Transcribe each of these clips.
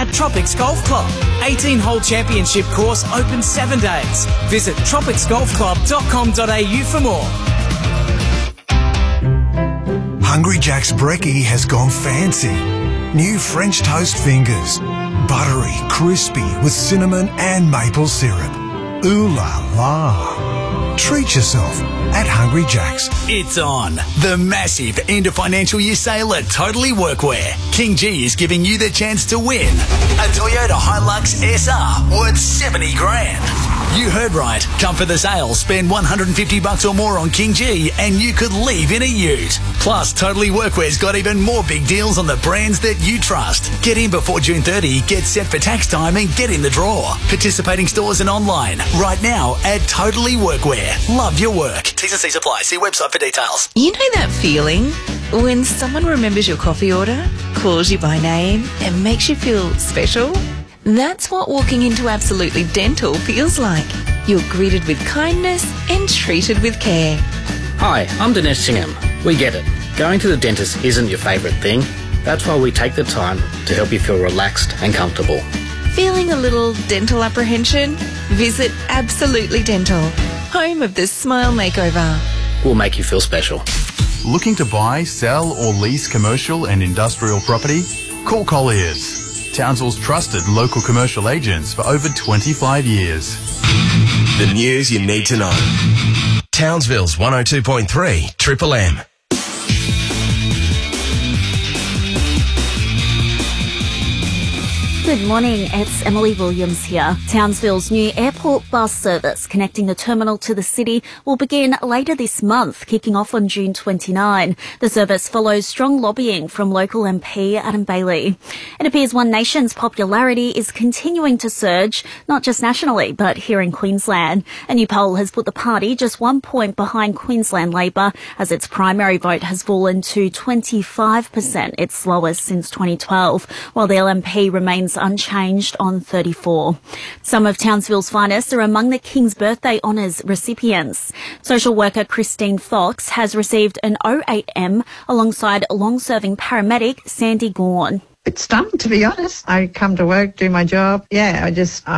Tropics Golf Club. 18-hole championship course open 7 days. Visit tropicsgolfclub.com.au for more. Hungry Jack's brekkie has gone fancy. New French toast fingers. Buttery, crispy with cinnamon and maple syrup. Ooh la la. Treat yourself at Hungry Jack's. It's on. The massive end of financial year sale at Totally Workwear. King G is giving you the chance to win a Toyota Hilux SR worth 70 grand. You heard right. Come for the sale, spend $150 or more on King G and you could leave in a ute. Plus, Totally Workwear's got even more big deals on the brands that you trust. Get in before June 30, get set for tax time and get in the draw. Participating stores and online right now at Totally Workwear. Love your work. T's and C's apply. See website for details. You know that feeling when someone remembers your coffee order, calls you by name and makes you feel special? That's what walking into Absolutely Dental feels like. You're greeted with kindness and treated with care. Hi, I'm Dinesh Singham. We get it. Going to the dentist isn't your favourite thing. That's why we take the time to help you feel relaxed and comfortable. Feeling a little dental apprehension? Visit Absolutely Dental, home of the Smile Makeover. We'll make you feel special. Looking to buy, sell or lease commercial and industrial property? Call Colliers, Townsville's trusted local commercial agents for over 25 years. The news you need to know. Townsville's 102.3 Triple M. Good morning, it's Emily Williams here. Townsville's new airport bus service connecting the terminal to the city will begin later this month, kicking off on June 29. The service follows strong lobbying from local MP Adam Bailey. It appears One Nation's popularity is continuing to surge, not just nationally, but here in Queensland. A new poll has put the party just 1 point behind Queensland Labor, as its primary vote has fallen to 25%, its lowest since 2012, while the LNP remains unchanged on 34. Some of Townsville's finest are among the King's Birthday Honours recipients. Social worker Christine Fox has received an 08M alongside long-serving paramedic Sandy Gorn. It's stunning, to be honest. I come to work, do my job. I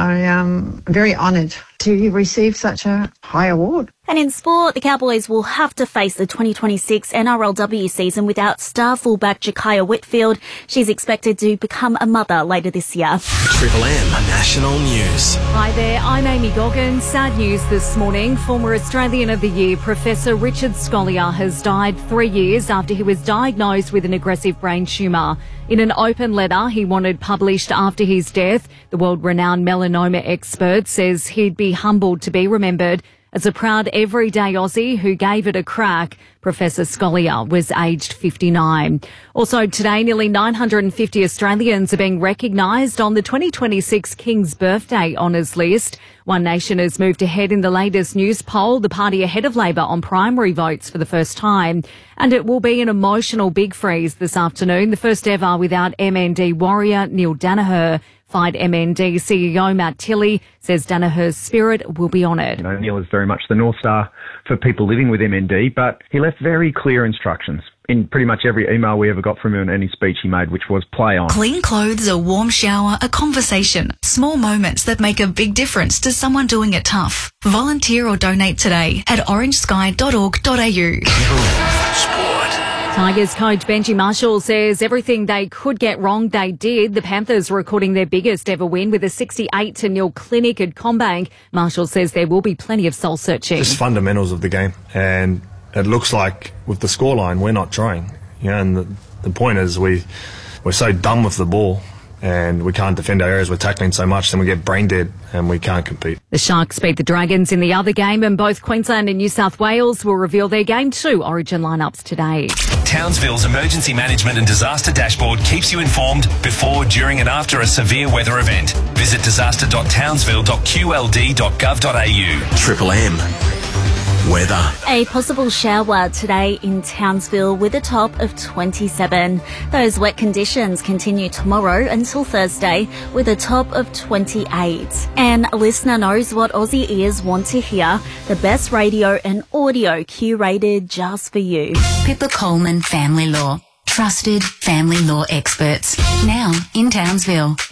am very honoured to receive such a high award. And in sport, the Cowboys will have to face the 2026 NRLW season without star fullback Jakaya Whitfield. She's expected to become a mother later this year. Triple M National News. Hi there, I'm Amy Goggins. Sad news this morning. Former Australian of the Year Professor Richard Scolyer has died 3 years after he was diagnosed with an aggressive brain tumour. In an open letter he wanted published after his death, the world-renowned melanoma expert says he'd be humbled to be remembered as a proud everyday Aussie who gave it a crack. Professor Scolyer was aged 59. Also today, nearly 950 Australians are being recognised on the 2026 King's Birthday Honours list. One Nation has moved ahead in the latest news poll, the party ahead of Labor on primary votes for the first time. And it will be an emotional big freeze this afternoon, the first ever without MND warrior Neil Danaher. Fired MND CEO Matt Tilley says Danaher's spirit will be honoured. Neil is very much the North Star for people living with MND, but he left very clear instructions in pretty much every email we ever got from him and any speech he made, which was play on. Clean clothes, a warm shower, a conversation. Small moments that make a big difference to someone doing it tough. Volunteer or donate today at orangesky.org.au. Sport. Tigers coach Benji Marshall says everything they could get wrong, they did. The Panthers recording their biggest ever win with a 68-0 clinic at CommBank. Marshall says there will be plenty of soul searching. Just fundamentals of the game, and it looks like with the scoreline we're not trying. And the point is we're so done with the ball and we can't defend our areas. We're tackling so much, then we get brain dead and we can't compete. The Sharks beat the Dragons in the other game, and both Queensland and New South Wales will reveal their Game 2 Origin lineups today. Townsville's emergency management and disaster dashboard keeps you informed before, during and after a severe weather event. Visit disaster.townsville.qld.gov.au. Triple M. Weather. A possible shower today in Townsville with a top of 27. Those wet conditions continue tomorrow until Thursday with a top of 28. And a listener knows what Aussie ears want to hear. The best radio and audio curated just for you. Pippa Coleman Family Law. Trusted family law experts. Now in Townsville.